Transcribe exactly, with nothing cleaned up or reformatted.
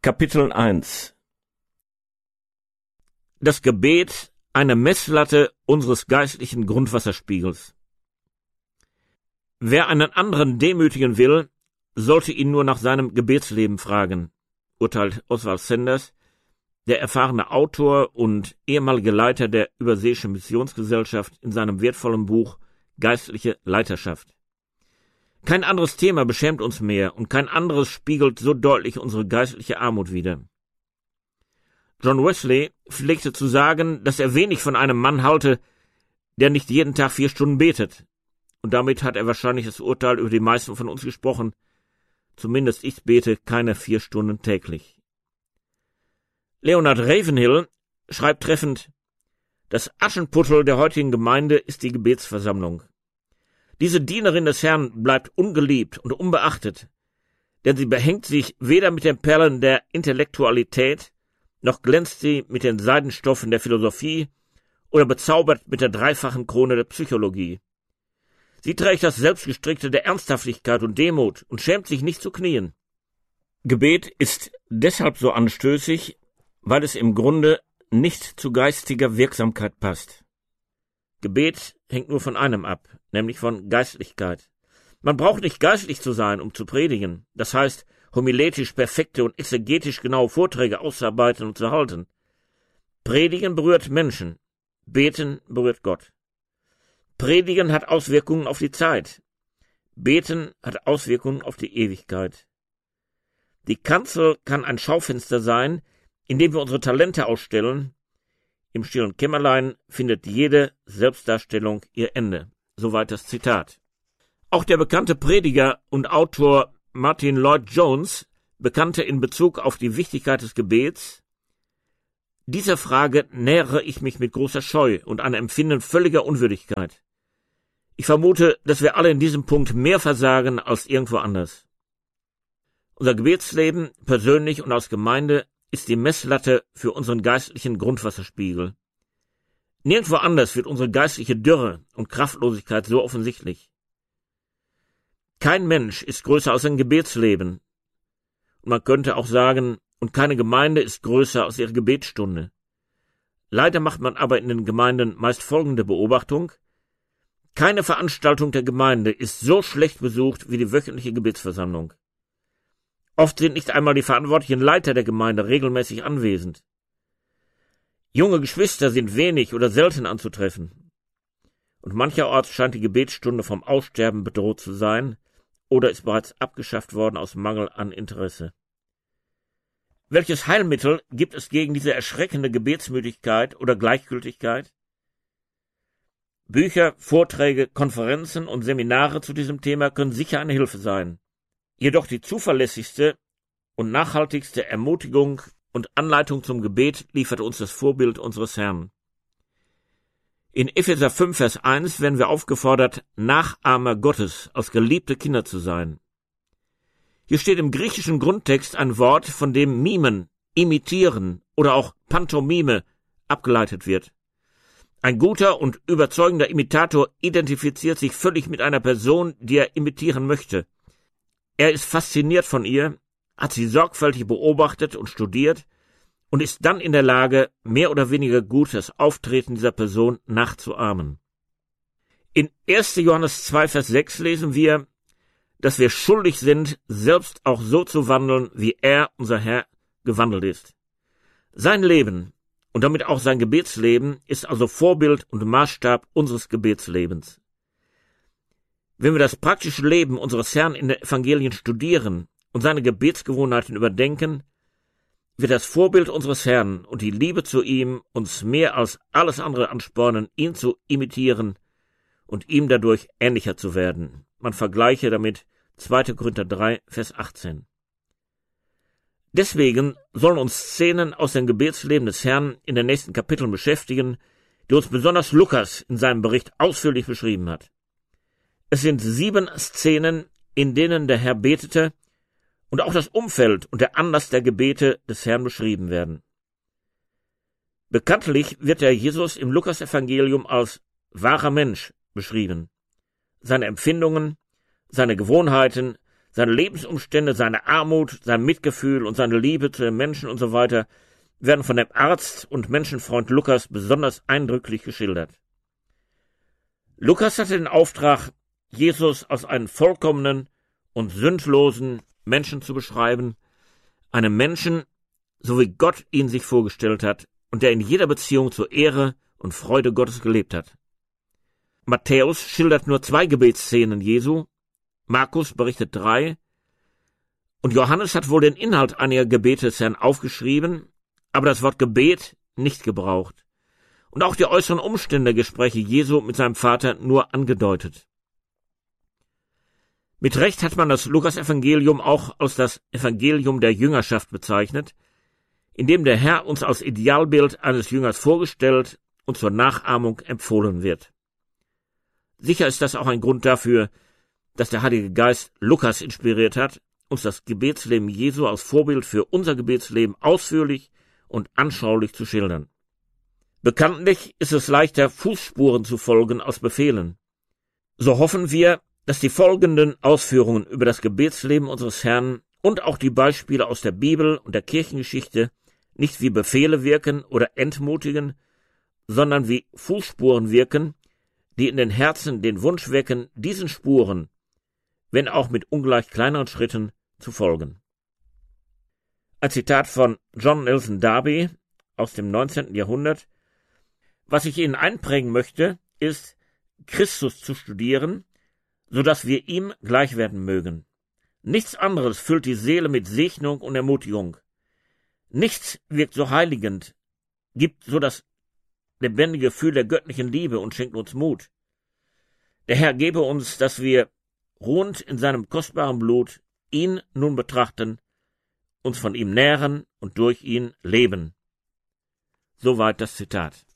Kapitel eins. Das Gebet, eine Messlatte unseres geistlichen Grundwasserspiegels. Wer einen anderen demütigen will, sollte ihn nur nach seinem Gebetsleben fragen, urteilt Oswald Sanders, der erfahrene Autor und ehemalige Leiter der Überseeischen Missionsgesellschaft, in seinem wertvollen Buch Geistliche Leiterschaft. Kein anderes Thema beschämt uns mehr und kein anderes spiegelt so deutlich unsere geistliche Armut wider. John Wesley pflegte zu sagen, dass er wenig von einem Mann halte, der nicht jeden Tag vier Stunden betet. Und damit hat er wahrscheinlich das Urteil über die meisten von uns gesprochen. Zumindest ich bete keine vier Stunden täglich. Leonard Ravenhill schreibt treffend: Das Aschenputtel der heutigen Gemeinde ist die Gebetsversammlung. Diese Dienerin des Herrn bleibt ungeliebt und unbeachtet, denn sie behängt sich weder mit den Perlen der Intellektualität, noch glänzt sie mit den Seidenstoffen der Philosophie oder bezaubert mit der dreifachen Krone der Psychologie. Sie trägt das Selbstgestrickte der Ernsthaftigkeit und Demut und schämt sich nicht zu knien. Gebet ist deshalb so anstößig, weil es im Grunde nicht zu geistiger Wirksamkeit passt. Gebet hängt nur von einem ab, nämlich von Geistlichkeit. Man braucht nicht geistlich zu sein, um zu predigen, das heißt, homiletisch perfekte und exegetisch genaue Vorträge auszuarbeiten und zu halten. Predigen berührt Menschen, beten berührt Gott. Predigen hat Auswirkungen auf die Zeit, beten hat Auswirkungen auf die Ewigkeit. Die Kanzel kann ein Schaufenster sein, in dem wir unsere Talente ausstellen. Im stillen Kämmerlein findet jede Selbstdarstellung ihr Ende. Soweit das Zitat. Auch der bekannte Prediger und Autor Martin Lloyd-Jones bekannte in Bezug auf die Wichtigkeit des Gebets: Dieser Frage nähere ich mich mit großer Scheu und einem Empfinden völliger Unwürdigkeit. Ich vermute, dass wir alle in diesem Punkt mehr versagen als irgendwo anders. Unser Gebetsleben, persönlich und als Gemeinde, ist die Messlatte für unseren geistlichen Grundwasserspiegel. Nirgendwo anders wird unsere geistliche Dürre und Kraftlosigkeit so offensichtlich. Kein Mensch ist größer als sein Gebetsleben. Und man könnte auch sagen, und keine Gemeinde ist größer als ihre Gebetsstunde. Leider macht man aber in den Gemeinden meist folgende Beobachtung: Keine Veranstaltung der Gemeinde ist so schlecht besucht wie die wöchentliche Gebetsversammlung. Oft sind nicht einmal die verantwortlichen Leiter der Gemeinde regelmäßig anwesend. Junge Geschwister sind wenig oder selten anzutreffen. Und mancherorts scheint die Gebetsstunde vom Aussterben bedroht zu sein oder ist bereits abgeschafft worden aus Mangel an Interesse. Welches Heilmittel gibt es gegen diese erschreckende Gebetsmüdigkeit oder Gleichgültigkeit? Bücher, Vorträge, Konferenzen und Seminare zu diesem Thema können sicher eine Hilfe sein. Jedoch die zuverlässigste und nachhaltigste Ermutigung und Anleitung zum Gebet liefert uns das Vorbild unseres Herrn. In Epheser fünf, Vers eins werden wir aufgefordert, Nachahmer Gottes als geliebte Kinder zu sein. Hier steht im griechischen Grundtext ein Wort, von dem Mimen, imitieren oder auch Pantomime abgeleitet wird. Ein guter und überzeugender Imitator identifiziert sich völlig mit einer Person, die er imitieren möchte. Er ist fasziniert von ihr, hat sie sorgfältig beobachtet und studiert und ist dann in der Lage, mehr oder weniger gut das Auftreten dieser Person nachzuahmen. In erster Johannes zwei, Vers sechs lesen wir, dass wir schuldig sind, selbst auch so zu wandeln, wie er, unser Herr, gewandelt ist. Sein Leben und damit auch sein Gebetsleben ist also Vorbild und Maßstab unseres Gebetslebens. Wenn wir das praktische Leben unseres Herrn in den Evangelien studieren und seine Gebetsgewohnheiten überdenken, wird das Vorbild unseres Herrn und die Liebe zu ihm uns mehr als alles andere anspornen, ihn zu imitieren und ihm dadurch ähnlicher zu werden. Man vergleiche damit zweiter Korinther drei, Vers achtzehn. Deswegen sollen uns Szenen aus dem Gebetsleben des Herrn in den nächsten Kapiteln beschäftigen, die uns besonders Lukas in seinem Bericht ausführlich beschrieben hat. Es sind sieben Szenen, in denen der Herr betete und auch das Umfeld und der Anlass der Gebete des Herrn beschrieben werden. Bekanntlich wird der Jesus im Lukas-Evangelium als wahrer Mensch beschrieben. Seine Empfindungen, seine Gewohnheiten, Seine Lebensumstände, seine Armut, sein Mitgefühl und seine Liebe zu den Menschen und so weiter werden von dem Arzt und Menschenfreund Lukas besonders eindrücklich geschildert. Lukas hatte den Auftrag, Jesus als einen vollkommenen und sündlosen Menschen zu beschreiben, einem Menschen, so wie Gott ihn sich vorgestellt hat und der in jeder Beziehung zur Ehre und Freude Gottes gelebt hat. Matthäus schildert nur zwei Gebetsszenen Jesu, Markus berichtet drei, und Johannes hat wohl den Inhalt einiger Gebete des Herrn aufgeschrieben, aber das Wort Gebet nicht gebraucht und auch die äußeren Umstände der Gespräche Jesu mit seinem Vater nur angedeutet. Mit Recht hat man das Lukas-Evangelium auch als das Evangelium der Jüngerschaft bezeichnet, in dem der Herr uns als Idealbild eines Jüngers vorgestellt und zur Nachahmung empfohlen wird. Sicher ist das auch ein Grund dafür, dass der Heilige Geist Lukas inspiriert hat, uns das Gebetsleben Jesu als Vorbild für unser Gebetsleben ausführlich und anschaulich zu schildern. Bekanntlich ist es leichter, Fußspuren zu folgen als Befehlen. So hoffen wir, dass die folgenden Ausführungen über das Gebetsleben unseres Herrn und auch die Beispiele aus der Bibel und der Kirchengeschichte nicht wie Befehle wirken oder entmutigen, sondern wie Fußspuren wirken, die in den Herzen den Wunsch wecken, diesen Spuren, wenn auch mit ungleich kleineren Schritten, zu folgen. Ein Zitat von John Nelson Darby aus dem neunzehnten Jahrhundert. Was ich Ihnen einprägen möchte, ist, Christus zu studieren, so dass wir ihm gleich werden mögen. Nichts anderes füllt die Seele mit Segnung und Ermutigung. Nichts wirkt so heiligend, gibt so das lebendige Gefühl der göttlichen Liebe und schenkt uns Mut. Der Herr gebe uns, dass wir, ruhend in seinem kostbaren Blut, ihn nun betrachten, uns von ihm nähren und durch ihn leben. Soweit das Zitat.